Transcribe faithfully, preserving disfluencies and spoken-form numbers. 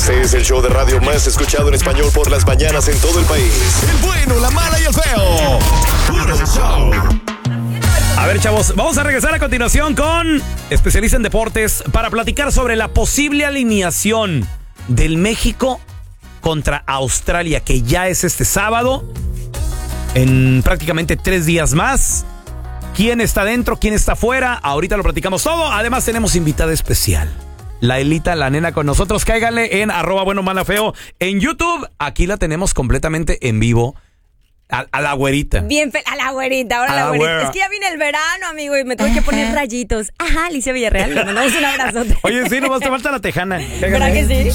Este es el show de radio más escuchado en español por las mañanas en todo el país. El bueno, la mala y el feo. Puro show. A ver, chavos, vamos a regresar a continuación con especialista en deportes para platicar sobre la posible alineación del México contra Australia, que ya es este sábado, en prácticamente tres días más. ¿Quién está dentro? ¿Quién está fuera? Ahorita lo platicamos todo. Además tenemos invitada especial, la Elita, la nena con nosotros. Cáiganle en arroba bueno, mala, feo en YouTube. Aquí la tenemos completamente en vivo. A, a la güerita. Bien, fe- a la güerita, ahora A la, la güerita. güera. Es que ya viene el verano, amigo, y me tuve que poner rayitos. Ajá, Alicia Villarreal, le mandamos un abrazote. Oye, sí, nomás te falta la tejana. ¿Verdad que sí?